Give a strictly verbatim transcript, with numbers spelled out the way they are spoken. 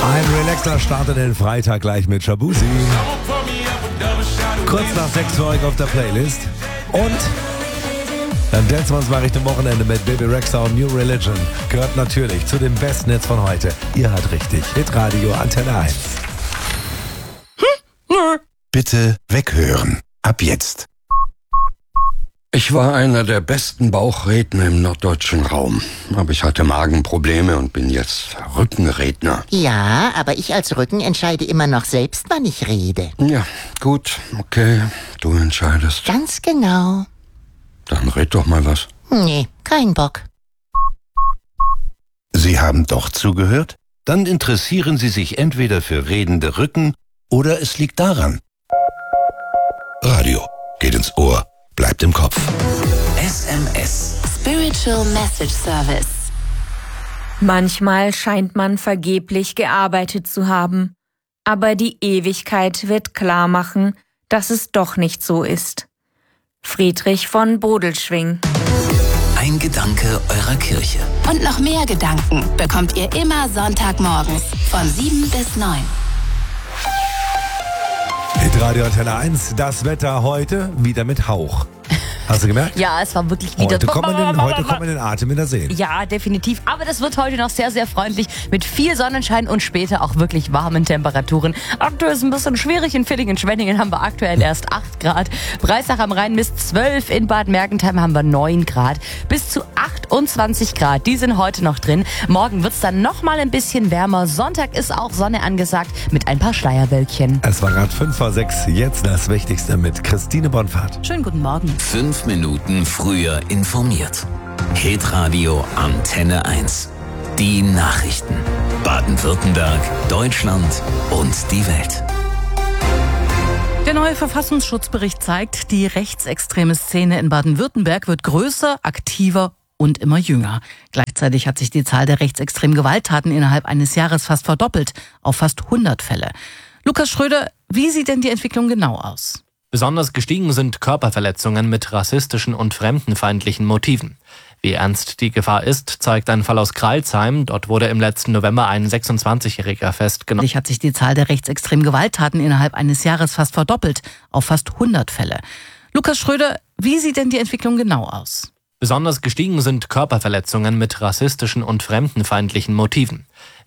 Ein relaxter Start in den Freitag gleich mit Shabuzi. Kurz nach sechs für euch auf der Playlist. Und dann dancen wir uns mal Richtung Wochenende mit Bebe Rexha und New Religion. Gehört natürlich zu dem besten Netz von heute. Ihr hört richtig. Hitradio Antenne eins. Bitte weghören. Ab jetzt. Ich war einer der besten Bauchredner im norddeutschen Raum. Aber ich hatte Magenprobleme und bin jetzt Rückenredner. Ja, aber ich als Rücken entscheide immer noch selbst, wann ich rede. Ja, gut, okay, du entscheidest. Ganz genau. Dann red doch mal was. Nee, kein Bock. Sie haben doch zugehört? Dann interessieren Sie sich entweder für redende Rücken oder es liegt daran. Radio geht ins Ohr, bleibt im Kopf. S M S. Spiritual Message Service. Manchmal scheint man vergeblich gearbeitet zu haben, aber die Ewigkeit wird klar machen, dass es doch nicht so ist. Friedrich von Bodelschwingh. Ein Gedanke eurer Kirche. Und noch mehr Gedanken bekommt ihr immer Sonntagmorgens von sieben bis neun. Hitradio Antenne eins, das Wetter heute wieder mit Hauch. Hast du gemerkt? Ja, es war wirklich wieder... Heute kommt man den, heute kommt man den Atem in der Seen. Ja, definitiv. Aber das wird heute noch sehr, sehr freundlich mit viel Sonnenschein und später auch wirklich warmen Temperaturen. Aktuell ist es ein bisschen schwierig. In Villingen-Schwenningen haben wir aktuell erst acht Grad. Breisach am Rhein bis zwölf. In Bad Mergentheim haben wir neun Grad. Bis zu achtundzwanzig Grad. Die sind heute noch drin. Morgen wird es dann noch mal ein bisschen wärmer. Sonntag ist auch Sonne angesagt mit ein paar Schleierwölkchen. Es war gerade fünf vor sechs. Jetzt das Wichtigste mit Christine Bonfahrt. Schönen guten Morgen. Fünf Minuten früher informiert. Hitradio Antenne eins. Die Nachrichten. Baden-Württemberg, Deutschland und die Welt. Der neue Verfassungsschutzbericht zeigt, die rechtsextreme Szene in Baden-Württemberg wird größer, aktiver und immer jünger. Gleichzeitig hat sich die Zahl der rechtsextremen Gewalttaten innerhalb eines Jahres fast verdoppelt, auf fast hundert Fälle. Lukas Schröder, wie sieht denn die Entwicklung genau aus? Besonders gestiegen sind Körperverletzungen mit rassistischen und fremdenfeindlichen Motiven. Wie ernst die Gefahr ist, zeigt ein Fall aus Crailsheim. Dort wurde im letzten November ein sechsundzwanzigjähriger festgenommen. Hat sich die Zahl der rechtsextremen Gewalttaten innerhalb eines Jahres fast verdoppelt, auf fast hundert Fälle. Lukas Schröder, wie sieht denn die Entwicklung genau aus? Besonders gestiegen sind Körperverletzungen mit rassistischen und fremdenfeindlichen Motiven.